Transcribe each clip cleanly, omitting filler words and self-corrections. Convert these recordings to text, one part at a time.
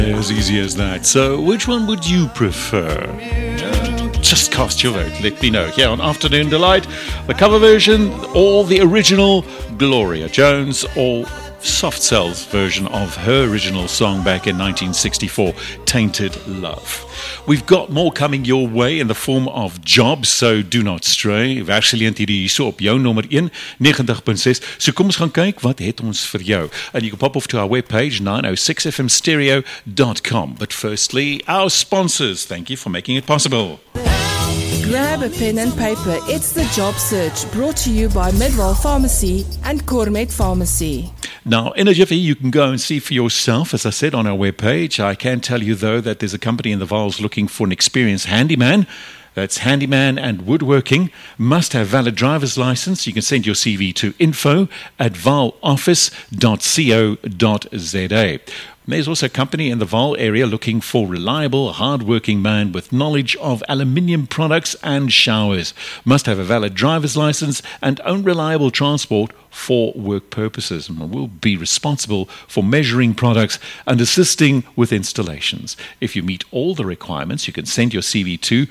As easy as that. So, which one would you prefer? Just cast your vote. Let me know. Here on Afternoon Delight, the cover version or the original Gloria Jones or Soft Cell's version of her original song back in 1964, Tainted Love. We've got more coming your way in the form of jobs, so do not stray. Werksgeleentheid hierdie hierso op jou nommer 1, 90.6. So kom ons gaan kyk wat het ons vir jou. And you can pop off to our webpage, 906fmstereo.com. But firstly, our sponsors, thank you for making it possible. Grab a pen and paper. It's the Job Search, brought to you by Midwell Pharmacy and Cormet Pharmacy. Now, in a jiffy, you can go and see for yourself, as I said, on our webpage. I can tell you, though, that there's a company in the Vals looking for an experienced handyman. That's handyman and woodworking. Must have valid driver's license. You can send your CV to info@valoffice.co.za. There's also a company in the Vaal area looking for reliable, hard-working man with knowledge of aluminium products and showers. Must have a valid driver's license and own reliable transport for work purposes, and will be responsible for measuring products and assisting with installations. If you meet all the requirements, you can send your CV to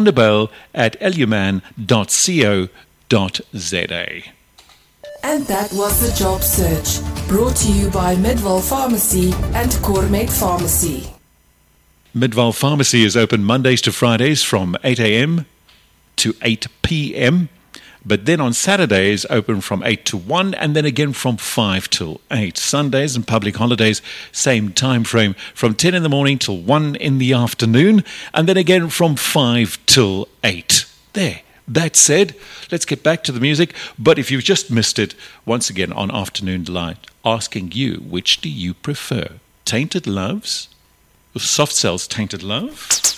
fundabail@eluman.co.za. And that was the Job Search, brought to you by Midwell Pharmacy and Cormet Pharmacy. Midwell Pharmacy is open Mondays to Fridays from 8 a.m. to 8 p.m., but then on Saturdays open from 8 to 1 and then again from 5 till 8. Sundays and public holidays, same time frame, from 10 in the morning till 1 in the afternoon and then again from 5 till 8. There. That said, let's get back to the music. But if you've just missed it, once again on Afternoon Delight, asking you, which do you prefer? Tainted Loves? Soft Cell's Tainted Love?